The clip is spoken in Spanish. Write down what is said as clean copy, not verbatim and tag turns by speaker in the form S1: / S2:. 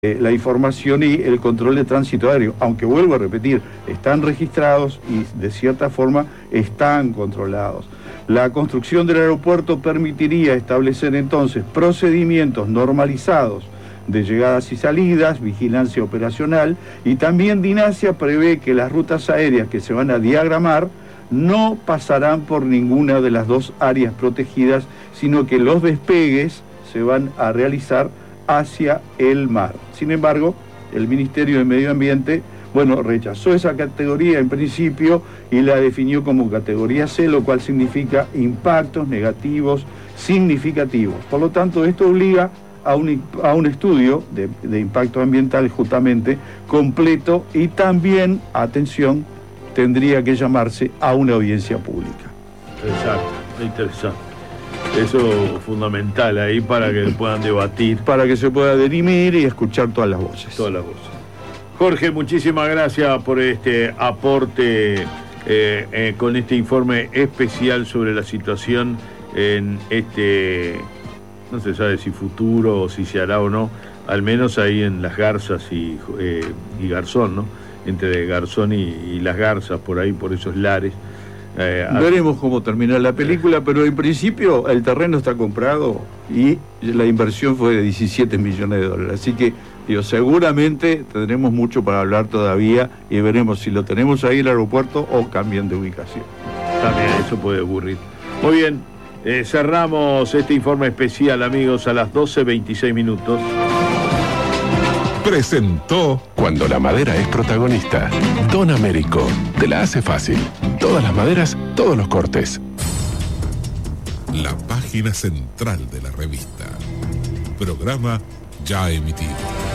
S1: la información y el control de tránsito aéreo, aunque vuelvo a repetir, están registrados y de cierta forma están controlados. La construcción del aeropuerto permitiría establecer entonces procedimientos normalizados de llegadas y salidas, vigilancia operacional, y también DINASIA prevé que las rutas aéreas que se van a diagramar no pasarán por ninguna de las dos áreas protegidas, sino que los despegues se van a realizar hacia el mar. Sin embargo, el Ministerio de Medio Ambiente, rechazó esa categoría en principio y la definió como categoría C, lo cual significa impactos negativos significativos. Por lo tanto, esto obliga a un estudio de impacto ambiental justamente completo y también, atención, tendría que llamarse a una audiencia pública.
S2: Exacto, interesante. Eso es fundamental ahí para que puedan debatir.
S1: Para que se pueda dirimir y escuchar todas las voces.
S2: Todas las voces. Jorge, muchísimas gracias por este aporte con este informe especial sobre la situación en no se sabe si futuro o si se hará o no, al menos ahí en Las Garzas y Garzón, ¿no? Entre Garzón y Las Garzas, por ahí, por esos lares.
S1: Veremos cómo termina la película, pero en principio el terreno está comprado y la inversión fue de 17 millones de dólares. Así que, seguramente tendremos mucho para hablar todavía y veremos si lo tenemos ahí el aeropuerto o cambian de ubicación.
S2: También eso puede ocurrir. Muy bien, cerramos este informe especial, amigos, a las 12:26 minutos.
S3: Presentó Cuando la madera es protagonista. Don Américo, te la hace fácil. Todas las maderas, todos los cortes.
S4: La página central de la revista. Programa ya emitido.